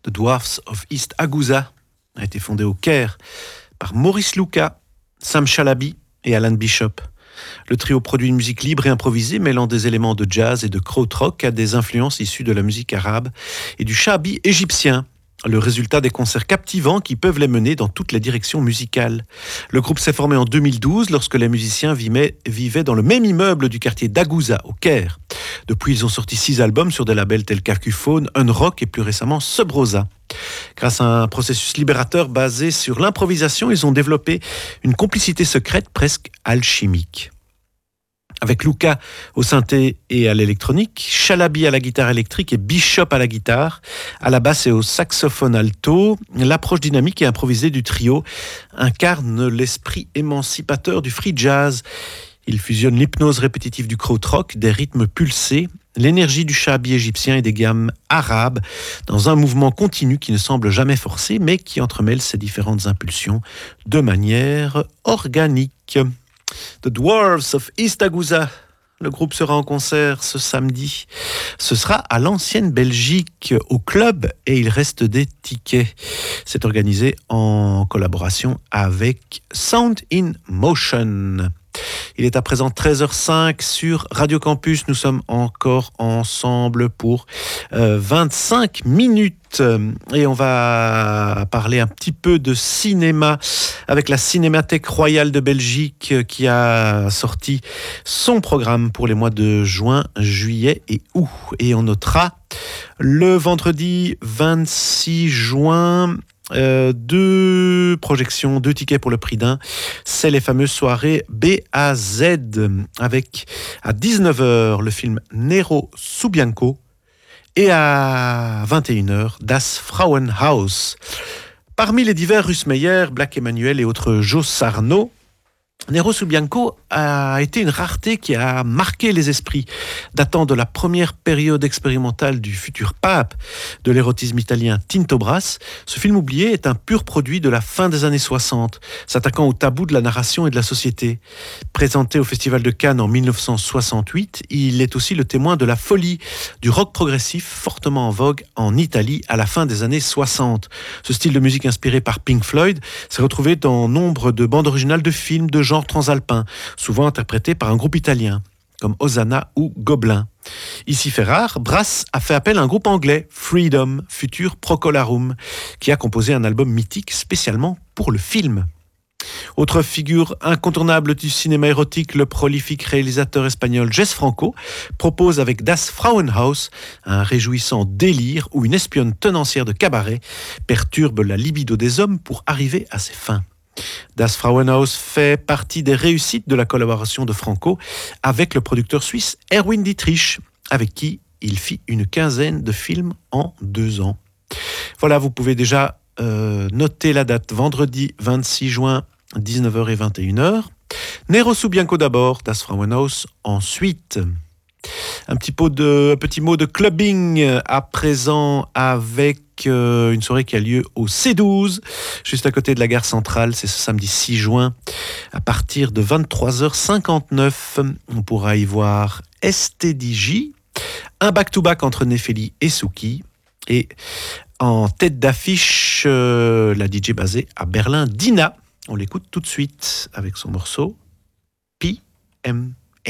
The Dwarfs of East Agusa a été fondé au Caire par Maurice Lucas, Sam Chalabi et Alan Bishop. Le trio produit une musique libre et improvisée mêlant des éléments de jazz et de krautrock à des influences issues de la musique arabe et du shabi égyptien. Le résultat des concerts captivants qui peuvent les mener dans toutes les directions musicales. Le groupe s'est formé en 2012 lorsque les musiciens vivaient dans le même immeuble du quartier d'Agusa, au Caire. Depuis, ils ont sorti 6 albums sur des labels tels qu'Acuphone, Unrock et plus récemment Subrosa. Grâce à un processus libérateur basé sur l'improvisation, ils ont développé une complicité secrète presque alchimique. Avec Lucas au synthé et à l'électronique, Chalabi à la guitare électrique et Bishop à la guitare, à la basse et au saxophone alto, l'approche dynamique et improvisée du trio incarne l'esprit émancipateur du free jazz. Il fusionne l'hypnose répétitive du krautrock, des rythmes pulsés, l'énergie du shabi égyptien et des gammes arabes dans un mouvement continu qui ne semble jamais forcé mais qui entremêle ces différentes impulsions de manière organique. The Dwarfs of East Agusa. Le groupe sera en concert ce samedi. Ce sera à l'Ancienne Belgique, au club, et il reste des tickets. C'est organisé en collaboration avec Sound in Motion. Il est à présent 13h05 sur Radio Campus. Nous sommes encore ensemble pour 25 minutes et on va parler un petit peu de cinéma avec la Cinémathèque Royale de Belgique qui a sorti son programme pour les mois de juin, juillet et août. Et on notera le vendredi 26 juin 2 projections, 2 tickets pour le prix d'un. C'est les fameuses soirées BAZ avec à 19h le film Nero su Bianco et à 21h Das Frauenhaus. Parmi les divers Russ Meyer, Black Emmanuel et autres Joe Sarno, Nero su Bianco a été une rareté qui a marqué les esprits, datant de la première période expérimentale du futur pape de l'érotisme italien Tinto Brass. Ce film oublié est un pur produit de la fin des années 60, s'attaquant au tabou de la narration et de la société. Présenté au Festival de Cannes en 1968, il est aussi le témoin de la folie du rock progressif fortement en vogue en Italie à la fin des années 60. Ce style de musique inspiré par Pink Floyd s'est retrouvé dans nombre de bandes originales de films de genre transalpin, souvent interprétés par un groupe italien, comme Hosanna ou Gobelin. Ici fait rare, Brass a fait appel à un groupe anglais, Freedom, futur Procolarum, qui a composé un album mythique spécialement pour le film. Autre figure incontournable du cinéma érotique, le prolifique réalisateur espagnol Jess Franco propose avec Das Frauenhaus un réjouissant délire où une espionne tenancière de cabaret perturbe la libido des hommes pour arriver à ses fins. Das Frauenhaus fait partie des réussites de la collaboration de Franco avec le producteur suisse Erwin Dietrich, avec qui il fit une quinzaine de films en 2 ans. Voilà, vous pouvez déjà noter la date, vendredi 26 juin, 19h et 21h. Nero su Bianco d'abord, Das Frauenhaus ensuite. Un petit mot de clubbing à présent avec une soirée qui a lieu au C12, juste à côté de la gare centrale. C'est ce samedi 6 juin à partir de 23h59. On pourra y voir STDJ, un back-to-back entre Nefeli et Souki. Et en tête d'affiche, la DJ basée à Berlin, Dina. On l'écoute tout de suite avec son morceau PM.